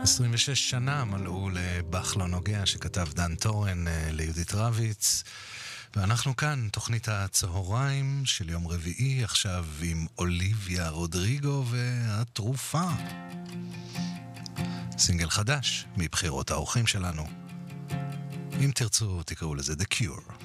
26 שנה מלאו לבח לא נוגע שכתב דן טורן ליהודית רביץ, ואנחנו כאן, תוכנית הצהריים של יום רביעי, עכשיו עם אוליביה רודריגו והתרופה. סינגל חדש מבחירות האורחים שלנו. אם תרצו תקראו לזה The Cure.